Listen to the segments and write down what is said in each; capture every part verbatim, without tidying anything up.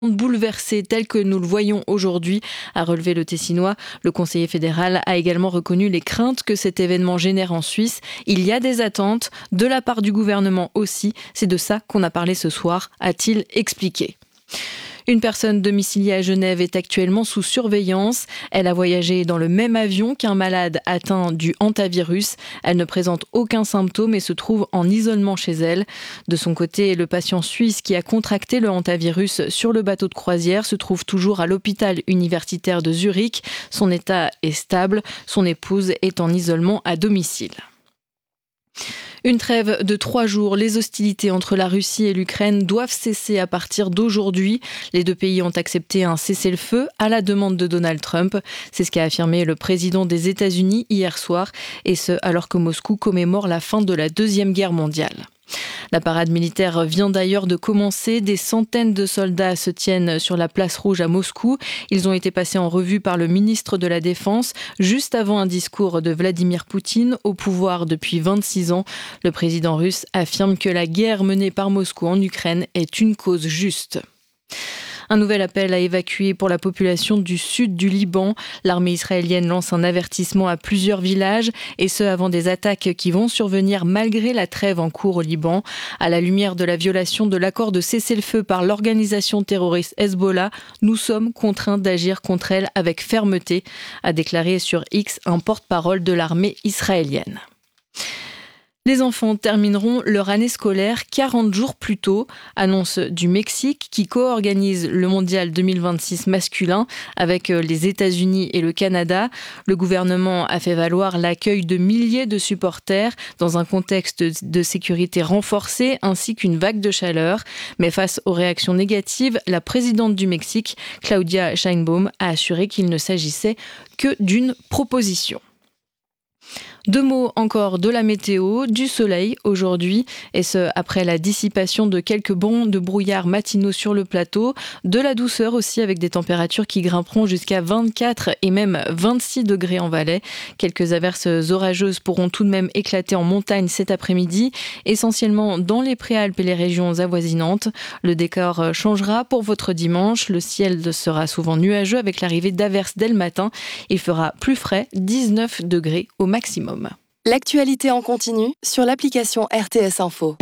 bouleversé tel que nous le voyons aujourd'hui, a relevé le Tessinois. Le conseiller fédéral a également reconnu les craintes que cet événement génère en Suisse. Il y a des attentes, de la part du gouvernement aussi. C'est de ça qu'on a parlé ce soir, a-t-il expliqué. Une personne domiciliée à Genève est actuellement sous surveillance. Elle a voyagé dans le même avion qu'un malade atteint du hantavirus. Elle ne présente aucun symptôme et se trouve en isolement chez elle. De son côté, le patient suisse qui a contracté le hantavirus sur le bateau de croisière se trouve toujours à l'hôpital universitaire de Zurich. Son état est stable. Son épouse est en isolement à domicile. Une trêve de trois jours. Les hostilités entre la Russie et l'Ukraine doivent cesser à partir d'aujourd'hui. Les deux pays ont accepté un cessez-le-feu à la demande de Donald Trump. C'est ce qu'a affirmé le président des États-Unis hier soir, et ce alors que Moscou commémore la fin de la Deuxième Guerre mondiale. La parade militaire vient d'ailleurs de commencer. Des centaines de soldats se tiennent sur la place rouge à Moscou. Ils ont été passés en revue par le ministre de la Défense juste avant un discours de Vladimir Poutine, au pouvoir depuis vingt-six ans. Le président russe affirme que la guerre menée par Moscou en Ukraine est une cause juste. Un nouvel appel à évacuer pour la population du sud du Liban. L'armée israélienne lance un avertissement à plusieurs villages, et ce avant des attaques qui vont survenir malgré la trêve en cours au Liban. À la lumière de la violation de l'accord de cessez-le-feu par l'organisation terroriste Hezbollah, nous sommes contraints d'agir contre elle avec fermeté, a déclaré sur X un porte-parole de l'armée israélienne. Les enfants termineront leur année scolaire quarante jours plus tôt, annonce du Mexique qui co-organise le mondial deux mille vingt-six masculin avec les États-Unis et le Canada. Le gouvernement a fait valoir l'accueil de milliers de supporters dans un contexte de sécurité renforcée ainsi qu'une vague de chaleur. Mais face aux réactions négatives, la présidente du Mexique, Claudia Sheinbaum, a assuré qu'il ne s'agissait que d'une proposition. Deux mots encore de la météo, du soleil aujourd'hui, et ce après la dissipation de quelques bancs de brouillard matinaux sur le plateau, de la douceur aussi avec des températures qui grimperont jusqu'à vingt-quatre et même vingt-six degrés en Valais. Quelques averses orageuses pourront tout de même éclater en montagne cet après-midi, essentiellement dans les Préalpes et les régions avoisinantes. Le décor changera pour votre dimanche, le ciel sera souvent nuageux avec l'arrivée d'averses dès le matin. Il fera plus frais, dix-neuf degrés au maximum. L'actualité en continu sur l'application R T S Info.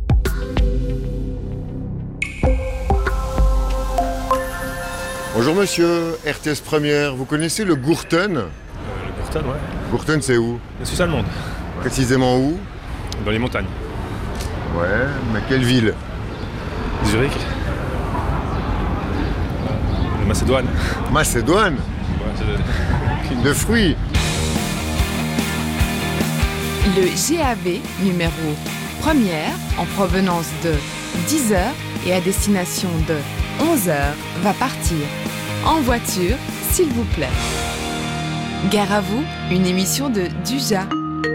Bonjour monsieur, R T S Première, vous connaissez le Gurten ? euh, Le Gurten, ouais. Gurten, c'est où ? La Suisse allemande. Précisément où ? Dans les montagnes. Ouais, mais quelle ville ? Zurich. Euh, Macédoine. Macédoine ? Ouais, c'est... De fruits ? Le G A V numéro première en provenance de dix heures et à destination de onze heures va partir. En voiture, s'il vous plaît. Gare à vous, une émission de Duja.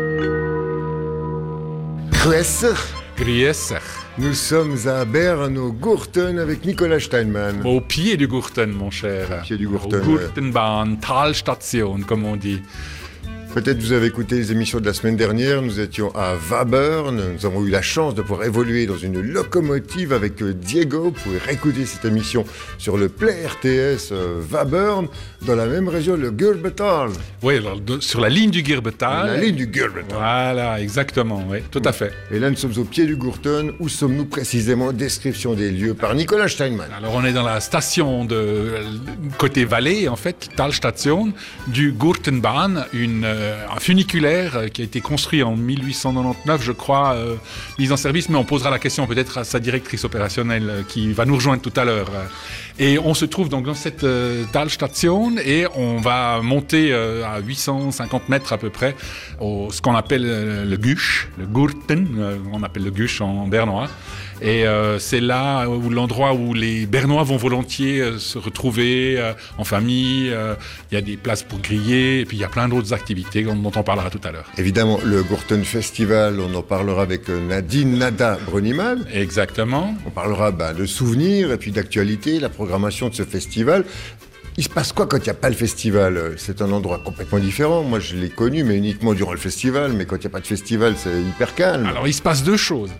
Grüße. Grüße. Nous sommes à Bern, au Gurten, avec Nicolas Steinmann. Au pied du Gurten, mon cher. Au pied du Gurten. Au Gurtenbahn, Talstation, comme on dit. Peut-être vous avez écouté les émissions de la semaine dernière, nous étions à Wabern, nous avons eu la chance de pouvoir évoluer dans une locomotive avec Diego. Vous pouvez réécouter cette émission sur le Play R T S Wabern, dans la même région, le Gurbetal. Oui, alors, de, sur la ligne du Gurbetal. La ligne du Gurbetal. Voilà, exactement, oui, tout à fait. Et là, nous sommes au pied du Gurten. Où sommes-nous précisément ? Description des lieux par Nicolas Steinmann. Alors, on est dans la station de côté vallée, en fait, Talstation, du Gurtenbahn, une un funiculaire qui a été construit en dix-huit cent quatre-vingt-dix-neuf, je crois, euh, mise en service, mais on posera la question peut-être à sa directrice opérationnelle euh, qui va nous rejoindre tout à l'heure. Et on se trouve donc dans cette euh, Talstation et on va monter euh, à huit cent cinquante mètres à peu près au, ce qu'on appelle euh, le Gusch, le Gurten, euh, on appelle le Gusch en bernois. Et euh, c'est là où l'endroit où les Bernois vont volontiers euh, se retrouver euh, en famille. Il euh, y a des places pour griller et puis il y a plein d'autres activités dont on parlera tout à l'heure. Évidemment, le Gurten Festival, on en parlera avec Nadine Nada Bruniman. Exactement. On parlera bah, de souvenirs et puis d'actualité, la programmation de ce festival. Il se passe quoi quand il n'y a pas le festival ? C'est un endroit complètement différent. Moi, je l'ai connu, mais uniquement durant le festival. Mais quand il n'y a pas de festival, c'est hyper calme. Alors, il se passe deux choses.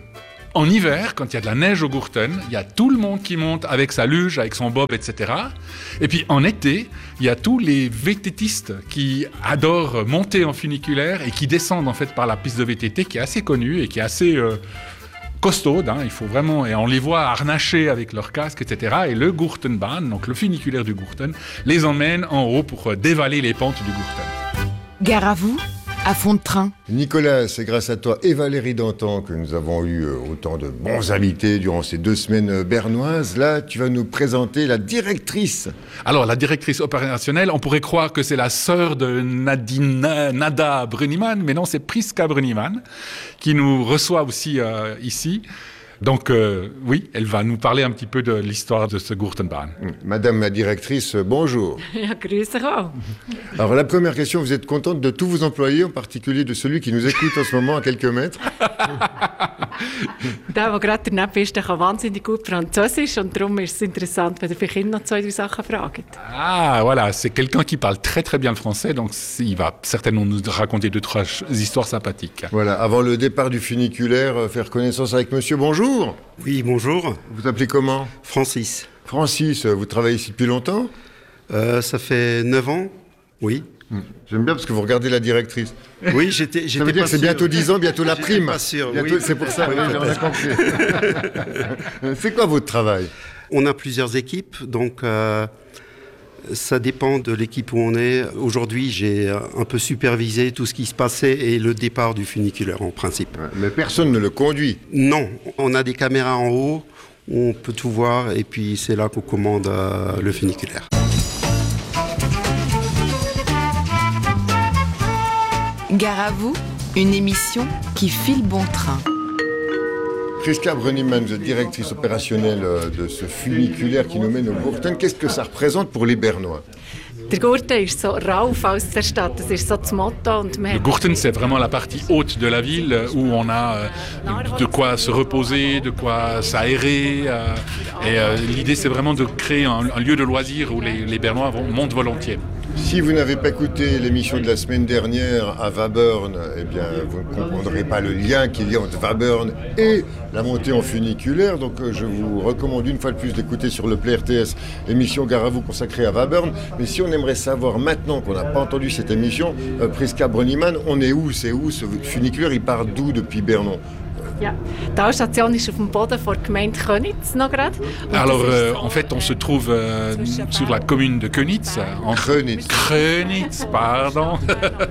En hiver, quand il y a de la neige au Gurten, il y a tout le monde qui monte avec sa luge, avec son bob, et cetera. Et puis en été, il y a tous les V T Tistes qui adorent monter en funiculaire et qui descendent en fait par la piste de V T T qui est assez connue et qui est assez euh, costaude. Hein, il faut vraiment, et on les voit harnachés avec leur casque, et cetera. Et le Gurtenbahn, donc le funiculaire du Gurten, les emmène en haut pour dévaler les pentes du Gurten. Gare à vous, à fond de train. Nicolas, c'est grâce à toi et Valérie Dantan que nous avons eu autant de bons invités durant ces deux semaines bernoises. Là, tu vas nous présenter la directrice. Alors, la directrice opérationnelle, on pourrait croire que c'est la sœur de Nadine, Nada Bruniman, mais non, c'est Priska Bruniman, qui nous reçoit aussi euh, ici. Donc, euh, oui, elle va nous parler un petit peu de l'histoire de ce Gurtenbahn. Madame la directrice, bonjour. Ja, grüß euch auch. Alors, la première question, vous êtes contente de tous vos employés, en particulier de celui qui nous écoute en ce moment à quelques mètres? Der, der gerade daneben ist, der kann wahnsinnig gut Französisch und darum ist es interessant, wenn ihr vielleicht ihn noch zwei, drei Sachen fragt. Ah, voilà, c'est quelqu'un qui parle très très bien le français, donc il va certainement nous raconter deux, trois histoires sympathiques. Voilà, avant le départ du funiculaire, faire connaissance avec monsieur, bonjour. Oui, bonjour. Vous appelez comment? Francis. Francis, vous travaillez ici depuis longtemps? euh, Ça fait neuf ans, oui. Hum. J'aime bien parce que vous regardez la directrice. Oui, j'étais, j'étais ça veut dire pas que c'est sûr. bientôt dix ans, bientôt la J'étais prime. pas sûr, bientôt, oui. C'est pour ça, Oui, oui, on a compris. C'est quoi votre travail? On a plusieurs équipes, donc euh, ça dépend de l'équipe où on est. Aujourd'hui, j'ai un peu supervisé tout ce qui se passait et le départ du funiculaire en principe. Mais personne ne le conduit. Non, on a des caméras en haut, on peut tout voir et puis c'est là qu'on commande euh, le funiculaire. Gare à vous, une émission qui file bon train. Priska Bruniman, vous êtes directrice opérationnelle de ce funiculaire qui nous mène au Gurten. Qu'est-ce que ça représente pour les Bernois? Der Gurten ist so rauf aus der Stadt, das ist so das Motto. Und Le Gurten, c'est vraiment la partie haute de la ville où on a euh, de quoi se reposer, de quoi s'aérer. Euh, et euh, l'idée, c'est vraiment de créer un, un lieu de loisir où les, les Bernois vont, montent volontiers. Si vous n'avez pas écouté l'émission de la semaine dernière à Wabern, eh bien, vous ne comprendrez pas le lien qu'il y a entre Wabern et la montée en funiculaire. Donc, je vous recommande une fois de plus d'écouter sur le Play R T S l'émission Gare à vous consacrée à Wabern. Mais si on aimerait savoir maintenant qu'on n'a pas entendu cette émission, euh, Priska Bruniman, on est où? C'est où ce funiculaire? Il part d'où depuis Bernon? Ja, die Talstation ist auf dem Boden vor der Gemeinde Könitz noch gerade. Alors, euh, en fait, on se trouve euh, sur la commune de Könitz. En... Könitz. Könitz, pardon.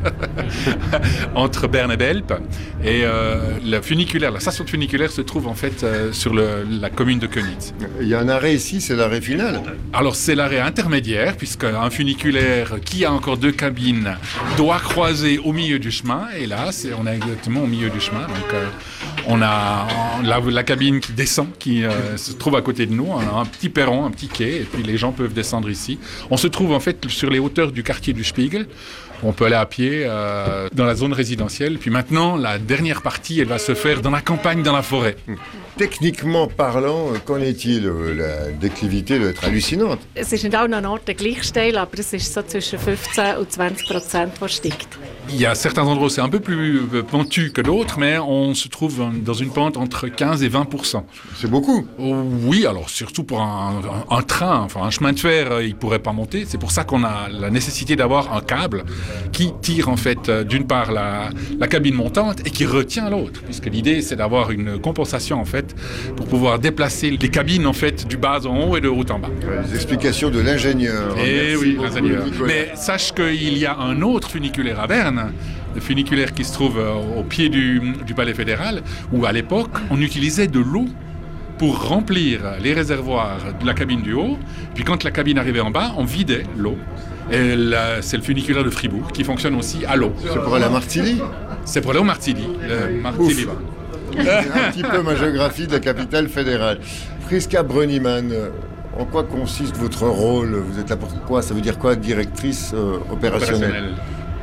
Entre Berne et Belp. Et euh, le funiculaire, la station de funiculaire se trouve en fait euh, sur le, la commune de Könitz. Il y a un arrêt ici, c'est l'arrêt final. Alors, c'est l'arrêt intermédiaire, puisqu'un funiculaire qui a encore deux cabines doit croiser au milieu du chemin. Et là, c'est, on est exactement au milieu du chemin. Donc, euh, on a la, la cabine qui descend, qui euh, se trouve à côté de nous. On a un petit perron, un petit quai, et puis les gens peuvent descendre ici. On se trouve en fait sur les hauteurs du quartier du Spiegel. On peut aller à pied euh, dans la zone résidentielle. Puis maintenant, la dernière partie, elle va se faire dans la campagne, dans la forêt. Techniquement parlant, qu'en est-il? La déclivité doit être hallucinante. Es ist nicht auch noch ein Ort gleich steil, aber es ist so zwischen fünfzehn und zwanzig Prozent, was steigt. Il y a certains endroits où c'est un peu plus pentu que d'autres, mais on se trouve dans une pente entre quinze et vingt pour cent. C'est beaucoup. Oui, alors surtout pour un, un, un train, enfin un chemin de fer, il ne pourrait pas monter. C'est pour ça qu'on a la nécessité d'avoir un câble qui tire en fait d'une part la, la cabine montante et qui retient l'autre, puisque l'idée c'est d'avoir une compensation en fait pour pouvoir déplacer les cabines en fait du bas en haut et de haut en bas. Les explications de l'ingénieur. Eh oui, beaucoup, l'ingénieur. Nicolas. Mais sache qu'il y a un autre funiculaire à Berne, le funiculaire qui se trouve au pied du, du Palais fédéral, où à l'époque on utilisait de l'eau pour remplir les réservoirs de la cabine du haut. Puis quand la cabine arrivait en bas, on vidait l'eau. Et là, c'est le funiculaire de Fribourg qui fonctionne aussi à l'eau. C'est pour aller à Martilly? C'est pour aller au Martilly. Le Martilly. C'est un petit peu ma géographie de la capitale fédérale. Priska Bruniman, en quoi consiste votre rôle? Vous êtes là pour quoi? Ça veut dire quoi, directrice euh, opérationnelle?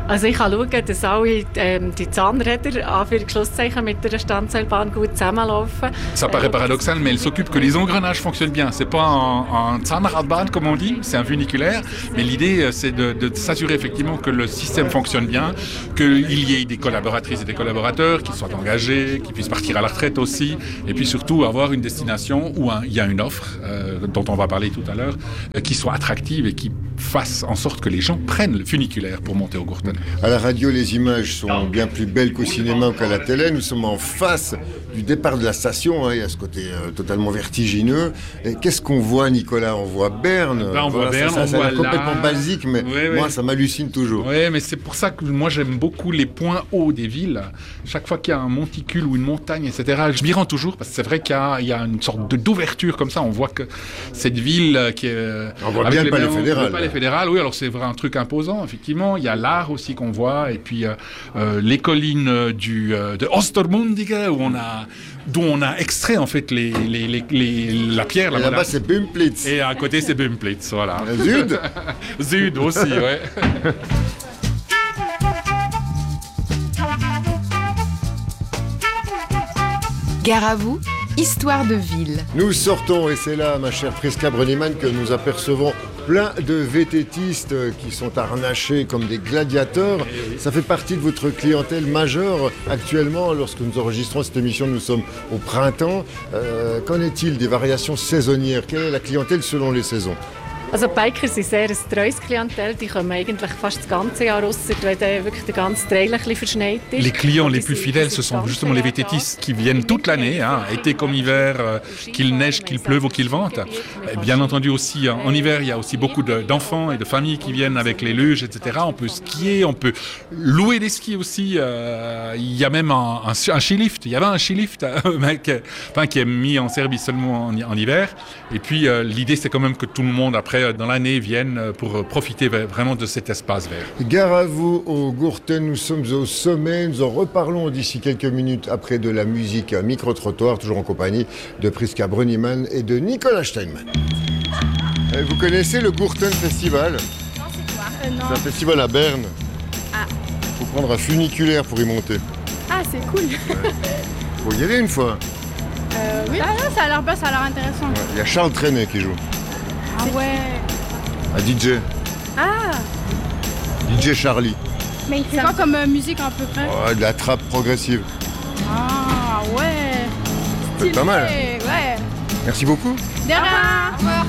Also ich kann schauen, dass alle ähm, die Zahnräder, Anführungs-Schlusszeichen, mit der Standseilbahn gut zusammenlaufen. Ça paraît paradoxal, mais elle s'occupe que les engrenages fonctionnent bien. C'est pas un, un Zahnradbahn comme on dit, c'est un funiculaire, mais l'idée c'est de, de s'assurer effectivement que le système fonctionne bien, qu'il y ait des collaboratrices et des collaborateurs qui soient engagés, qui puissent partir à la retraite aussi, et puis surtout avoir une destination où il y a une offre, euh, dont on va parler tout à l'heure, euh, qui soit attractive et qui fasse en sorte que les gens prennent le funiculaire pour monter au Gurten. À la radio, les images sont bien plus belles qu'au cinéma ou qu'à la télé. Nous sommes en face du départ de la station. Hein. Il y a ce côté euh, totalement vertigineux. Et qu'est-ce qu'on voit, Nicolas? On voit Berne. Ben, on voilà, voit Berne, ça, ça, on ça voit a l'air complètement là. basique, mais oui, moi, oui. ça m'hallucine toujours. Oui, mais c'est pour ça que moi, j'aime beaucoup les points hauts des villes. Chaque fois qu'il y a un monticule ou une montagne, et cetera, je m'y rends toujours parce que c'est vrai qu'il y a, il y a une sorte de, d'ouverture comme ça. On voit que cette ville qui est... On voit bien le palais fédéral. Le palais fédéral, oui, alors c'est vrai un truc imposant, effectivement. Il y a l'art aussi qu'on voit, et puis euh, euh, les collines du, euh, de Ostermundige, où on a, d'où on a extrait en fait les, les, les, les, la pierre. Et là, là-bas, c'est Bumplitz. Et à côté, c'est Bumplitz, voilà. Zud Zud aussi, ouais. Gare à vous, histoire de ville. Nous sortons, et c'est là, ma chère Priska Brönnimann, que nous apercevons plein de vététistes qui sont harnachés comme des gladiateurs. Ça fait partie de votre clientèle majeure actuellement. Lorsque nous enregistrons cette émission, nous sommes au printemps. Euh, qu'en est-il des variations saisonnières? Quelle est la clientèle selon les saisons? Also die Biker sind sehr ein treues Klientel, die kommen eigentlich fast das ganze Jahr raus, wenn dann wirklich der ganze Trail ein bisschen verschneit ist. Les clients les plus fidèles, ce sont justement les vététistes qui viennent toute l'année, hein, été comme hiver, euh, qu'il neige, qu'il pleuve ou qu'il vente. Et bien entendu aussi, en hiver, il y a aussi beaucoup de, d'enfants et de familles qui viennent avec les luges, et cetera. On peut skier, on peut louer des skis aussi. Euh, il y a même un, un, un skilift. Il y avait un skilift euh, mec, enfin, qui est mis en service seulement en, en hiver. Et puis euh, l'idée, c'est quand même que tout le monde, après, dans l'année, viennent pour profiter vraiment de cet espace vert. Gare à vous au Gurten, nous sommes au sommet, nous en reparlons d'ici quelques minutes après de la musique à micro-trottoir, toujours en compagnie de Priska Brönnimann et de Nicolas Steinmann. Et vous connaissez le Gurten Festival? Non, c'est quoi euh, Non. C'est un festival à Berne. Ah. Faut prendre un funiculaire pour y monter. Ah, c'est cool. Ouais. Faut y aller une fois. Euh, oui. Ah non, ça a l'air bas, ça a l'air intéressant. Il ouais, y a Charles Trenet qui joue. Ah ouais. Un D J. Ah. D J Charlie. Mais il fait quoi comme euh, musique à peu près? Oh, de la trappe progressive. Ah ouais. C'est pas mal. Ouais. Merci beaucoup. De rien. Au revoir.